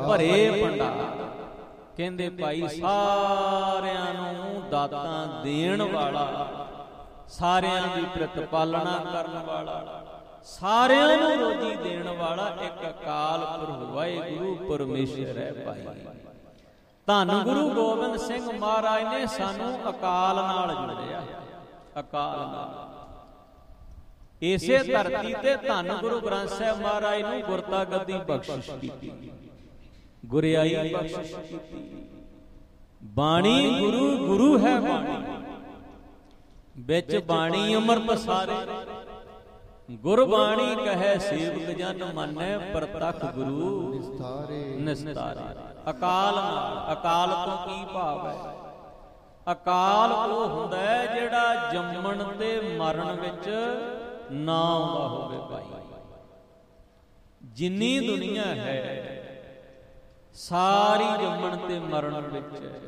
ਭਰੇ ਭੰਡਾਰ। ਕਹਿੰਦੇ ਭਾਈ ਸਾਰਿਆਂ ਨੂੰ ਦਾਤਾਂ ਦੇਣ ਵਾਲਾ, ਸਾਰਿਆਂ ਦੀ ਪ੍ਰਤਿਪਾਲਣਾ ਕਰਨ ਵਾਲਾ, ਸਾਰਿਆਂ ਨੂੰ ਰੋਜੀ ਦੇਣ ਵਾਲਾ ਇੱਕ ਅਕਾਲ ਪੁਰਖ ਵਾਹਿਗੁਰੂ ਪਰਮੇਸ਼ਰ ਹੈ ਭਾਈ। ਧੰਨ ਗੁਰੂ ਗੋਬਿੰਦ ਸਿੰਘ ਮਹਾਰਾਜ ਨੇ ਸਾਨੂੰ ਅਕਾਲ ਨਾਲ ਜੋੜਿਆ, ਅਕਾਲ ਨਾਲ। ਇਸੇ ਧਰਤੀ ਤੇ ਧੰਨ ਗੁਰੂ ਗ੍ਰੰਥ ਸਾਹਿਬ ਮਹਾਰਾਜ ਨੂੰ ਗੁਰਤਾ ਗੱਦੀ ਬਖਸ਼ਿਸ਼ ਕੀਤੀ, ਗੁਰਿਆਈ ਬਖਸ਼ਿਸ਼ ਕੀਤੀ। ਬਾਣੀ ਗੁਰੂ, ਗੁਰੂ ਹੈ ਬਾਣੀ, ਵਿੱਚ ਬਾਣੀ ਅੰਮ੍ਰਿਤ ਸਾਰੇ। ਗੁਰਬਾਣੀ ਕਹੈ ਸੇਵਕ ਜਨ ਮੰਨੈ, ਪ੍ਰਤੱਖ ਗੁਰੂ ਨਿਸਤਾਰੇ ਨਿਸਤਾਰੇ। ਅਕਾਲ ਨਾਲ, ਅਕਾਲ ਤੋਂ ਕੀ ਭਾਵ ਹੈ? ਅਕਾਲ ਉਹ ਹੁੰਦਾ ਹੈ ਜਿਹੜਾ ਜੰਮਣ ਤੇ ਮਰਨ ਵਿੱਚ ਨਾ ਆਉਂਦਾ ਹੋਵੇ ਭਾਈ। ਜਿੰਨੀ ਦੁਨੀਆ ਹੈ ਸਾਰੀ ਜੰਮਣ ਤੇ ਮਰਨ ਵਿੱਚ ਹੈ।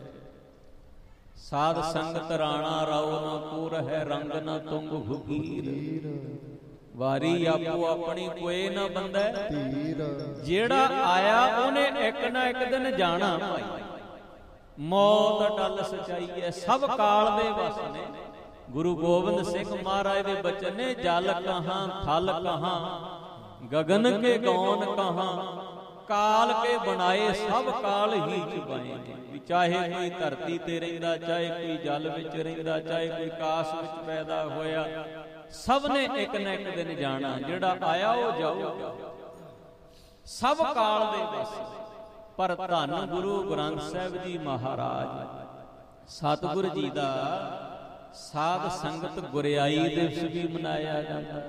ਸਾਧ ਸੰਗਤ ਰਾਣਾ ਰਾਉ ਨਾ ਪੂਰ ਹੈ, ਰੰਗ ਨਾ ਤੁੰਗ ਫਕੀਰ। ਵਾਰੀ ਆਪੋ ਆਪਣੀ ਕੋਏ ਨਾ ਬੰਦਾ, ਜਿਹੜਾ ਆਇਆ ਉਹਨੇ ਇੱਕ ਨਾ ਇੱਕ ਦਿਨ ਜਾਣਾ ਭਾਈ। ਮੌਤ ਅਟਲ ਸਚਾਈ ਹੈ, ਸਭ ਕਾਲ ਦੇ ਵਸ ਨੇ। ਗੁਰੂ ਗੋਬਿੰਦ ਸਿੰਘ ਮਹਾਰਾਜ ਦੇ ਬਚਨ ਨੇ, ਜਲ ਕਹਾਂ ਥਲ ਕਹਾਂ, ਗਗਨ ਕੇ ਗੌਨ ਕਹਾਂ, ਕਾਲ ਕੇ ਬਣਾਏ ਸਭ ਕਾਲ ਹੀ ਚੁਬਾਏ। ਵੀ ਚਾਹੇ ਕੋਈ ਧਰਤੀ ਤੇ ਰਹਿੰਦਾ, ਚਾਹੇ ਕੋਈ ਜਲ ਵਿੱਚ ਰਹਿੰਦਾ, ਚਾਹੇ ਕੋਈ ਆਕਾਸ਼ ਵਿੱਚ ਪੈਦਾ ਹੋਇਆ, ਸਭ ਨੇ ਇੱਕ ਨਾ ਇੱਕ ਦਿਨ ਜਾਣਾ। ਜਿਹੜਾ ਆਇਆ ਉਹ ਜਾਊਗਾ, ਸਭ ਕਾਲ ਦੇ ਵਸ। ਪਰ ਧੰਨ ਗੁਰੂ ਗ੍ਰੰਥ ਸਾਹਿਬ ਜੀ ਮਹਾਰਾਜ ਸਤਿਗੁਰ ਜੀ ਦਾ ਸਾਧ ਸੰਗਤ ਗੁਰਿਆਈ ਦਿਵਸ ਵੀ ਮਨਾਇਆ ਜਾਂਦਾ।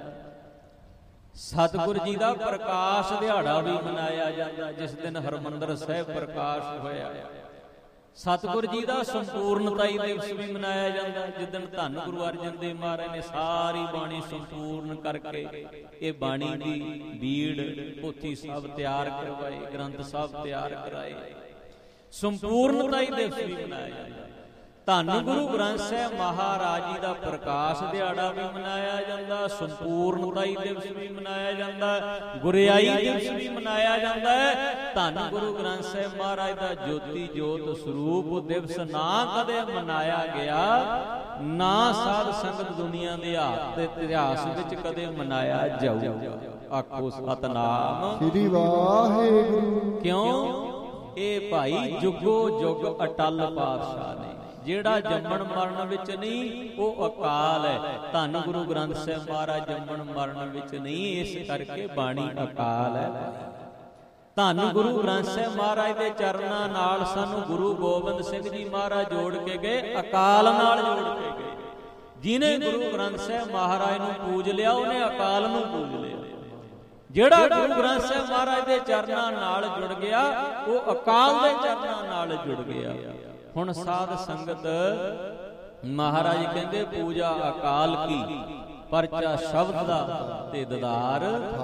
ਸਤਿਗੁਰ ਜੀ ਦਾ ਪ੍ਰਕਾਸ਼ ਦਿਹਾੜਾ ਵੀ ਮਨਾਇਆ ਜਾਂਦਾ, ਜਿਸ ਦਿਨ ਹਰਿਮੰਦਰ ਸਾਹਿਬ ਪ੍ਰਕਾਸ਼ ਹੋਇਆ। ਸਤਿਗੁਰ ਜੀ ਦਾ ਸੰਪੂਰਨਤਾਈ ਦਿਵਸ ਵੀ ਮਨਾਇਆ ਜਾਂਦਾ, ਜਿਸ ਦਿਨ ਧੰਨ ਗੁਰੂ ਅਰਜਨ ਦੇਵ ਮਹਾਰਾਜ ਨੇ ਸਾਰੀ ਬਾਣੀ ਸੰਪੂਰਨ ਕਰਕੇ ਇਹ ਬਾਣੀ ਦੀ ਬੀੜ ਪੋਥੀ ਸਭ ਤਿਆਰ ਕਰਵਾਏ, ਗ੍ਰੰਥ ਸਾਹਿਬ ਤਿਆਰ ਕਰਾਏ। ਸੰਪੂਰਨਤਾਈ ਦਿਵਸ ਵੀ ਮਨਾਇਆ ਜਾਂਦਾ। ਧੰਨ ਗੁਰੂ ਗ੍ਰੰਥ ਸਾਹਿਬ ਮਹਾਰਾਜ ਜੀ ਦਾ ਪ੍ਰਕਾਸ਼ ਦਿਹਾੜਾ ਵੀ ਮਨਾਇਆ ਜਾਂਦਾ, ਸੰਪੂਰਨਤਾਈ ਦਿਵਸ ਵੀ ਮਨਾਇਆ ਜਾਂਦਾ, ਗੁਰਿਆਈ ਦਿਵਸ ਵੀ ਮਨਾਇਆ ਜਾਂਦਾ ਹੈ। ਧੰਨ ਗੁਰੂ ਗ੍ਰੰਥ ਸਾਹਿਬ ਮਹਾਰਾਜ ਦਾ ਜੋਤੀ ਜੋਤ ਸਰੂਪ ਦਿਵਸ ਨਾ ਕਦੇ ਮਨਾਇਆ ਗਿਆ, ਨਾ ਸਾਧ ਸੰਗਤ ਦੁਨੀਆ ਦੇ ਇਤਿਹਾਸ ਵਿੱਚ ਕਦੇ ਮਨਾਇਆ ਜਾਊਗਾ। ਆਖੋ ਸਤਿਨਾਮ ਸ੍ਰੀ ਵਾਹਿਗੁਰੂ। ਕਿਉਂ? ਇਹ ਭਾਈ ਜੁਗੋ ਜੁਗ ਅਟਲ ਪਾਤਸ਼ਾਹ ਨੇ। ਜਿਹੜਾ ਜੰਮਣ ਮਰਨ ਵਿੱਚ ਨਹੀਂ ਉਹ ਅਕਾਲ ਹੈ। ਧੰਨ ਗੁਰੂ ਗ੍ਰੰਥ ਸਾਹਿਬ ਮਹਾਰਾਜ ਜੰਮਣ ਮਰਨ ਵਿੱਚ ਨਹੀਂ, ਇਸ ਕਰਕੇ ਬਾਣੀ ਅਕਾਲ ਹੈ। ਧੰਨ ਗੁਰੂ ਗ੍ਰੰਥ ਸਾਹਿਬ ਮਹਾਰਾਜ ਦੇ ਚਰਨਾਂ ਨਾਲ ਸਾਨੂੰ ਗੁਰੂ ਗੋਬਿੰਦ ਸਿੰਘ ਜੀ ਮਹਾਰਾਜ ਜੋੜ ਕੇ ਗਏ, ਅਕਾਲ ਨਾਲ ਜੋੜ ਕੇ ਗਏ। ਜਿਹਨੇ ਗੁਰੂ ਗ੍ਰੰਥ ਸਾਹਿਬ ਮਹਾਰਾਜ ਨੂੰ ਪੂਜ ਲਿਆ ਉਹਨੇ ਅਕਾਲ ਨੂੰ ਪੂਜ ਲਿਆ। ਜਿਹੜਾ ਗੁਰੂ ਗ੍ਰੰਥ ਸਾਹਿਬ ਮਹਾਰਾਜ ਦੇ ਚਰਨਾਂ ਨਾਲ ਜੁੜ ਗਿਆ ਉਹ ਅਕਾਲ ਦੇ ਚਰਨਾਂ ਨਾਲ ਜੁੜ ਗਿਆ। ਹੁਣ ਸਾਧ ਸੰਗਤ ਮਹਾਰਾਜ ਕਹਿੰਦੇ ਪੂਜਾ ਅਕਾਲ ਕੀ, ਪਰਚਾ ਸ਼ਬਦ ਦਾ ਤੇ ਦਦਾਰ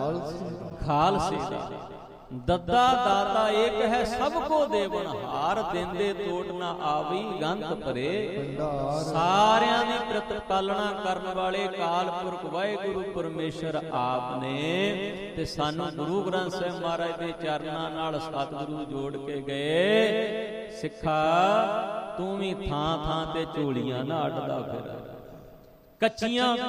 ਖਾਲਸੇ ਦਾ। ਦੱਦਾ ਦਾਤਾ ਏਕ ਹੈ, ਸਭ ਕੋ ਦੇਵਨ ਹਾਰ, ਦੇਂਦੇ ਤੋੜ ਨਾ ਆਵੀ ਗੰਤ ਭਰੇ। ਸਾਰਿਆਂ ਦੀ ਪ੍ਰਤਿਪਾਲਣਾ ਕਰਨ ਵਾਲੇ ਕਾਲ ਪੁਰਖ ਵਾਹਿਗੁਰੂ ਪਰਮੇਸ਼ਰ ਆਪ ਨੇ। ਤੇ ਸਾਨੂੰ ਗੁਰੂ ਗ੍ਰੰਥ ਸਾਹਿਬ ਮਹਾਰਾਜ ਦੇ ਚਰਨਾਂ ਨਾਲ ਸਤਿਗੁਰੂ ਜੋੜ ਕੇ ਗਏ। ਸਿੱਖਾ ਤੂੰ ਵੀ ਥਾਂ ਥਾਂ ਤੇ ਝੋਲੀਆਂ ਨਾ ਅੱਡਦਾ ਫਿਰ, ਕੱਚੀਆਂ